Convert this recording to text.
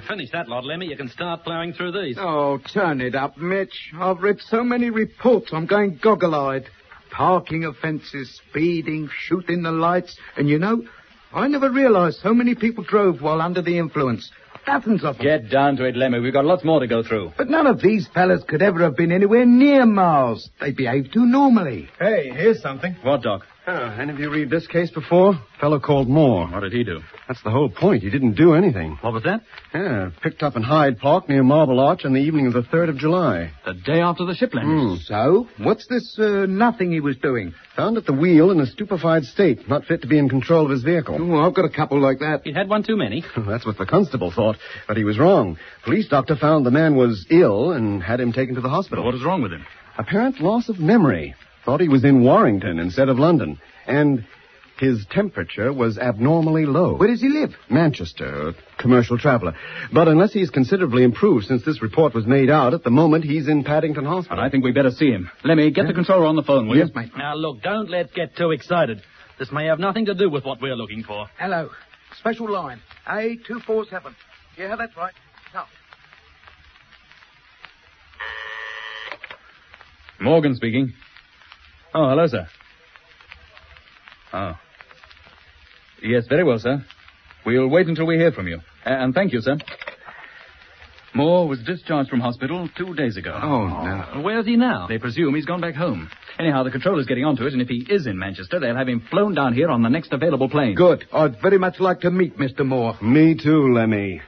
finish that lot, Lemmy, you can start ploughing through these. Oh, turn it up, Mitch. I've read so many reports I'm going goggle-eyed. Parking offences, speeding, shooting the lights. And you know, I never realised so many people drove while under the influence. Dozens of them. Get down to it, Lemmy. We've got lots more to go through. But none of these fellas could ever have been anywhere near Mars. They behave too normally. Hey, here's something. What, Doc? Any of you read this case before? Fellow called Moore. What did he do? That's the whole point. He didn't do anything. What was that? Yeah, picked up in Hyde Park near Marble Arch on the evening of the 3rd of July. The day after the ship landed. So, what's this nothing he was doing? Found at the wheel in a stupefied state, not fit to be in control of his vehicle. Oh, I've got a couple like that. He'd had one too many. That's what the constable thought, but he was wrong. Police doctor found the man was ill and had him taken to the hospital. What is wrong with him? Apparent loss of memory. Thought he was in Warrington instead of London. And his temperature was abnormally low. Where does he live? Manchester, a commercial traveler. But unless he's considerably improved since this report was made out, at the moment he's in Paddington Hospital. And I think we better see him. Lemmy, get the controller on the phone, will you? Yes, mate. Now, look, don't let's get too excited. This may have nothing to do with what we're looking for. Hello. Special line. A247. Yeah, that's right. Now. Morgan speaking. Oh, hello, sir. Oh. Yes, very well, sir. We'll wait until we hear from you. And thank you, sir. Moore was discharged from hospital 2 days ago. Oh, no. Where's he now? They presume he's gone back home. Anyhow, the controller's getting onto it, and if he is in Manchester, they'll have him flown down here on the next available plane. Good. I'd very much like to meet Mr. Moore. Me too, Lemmy.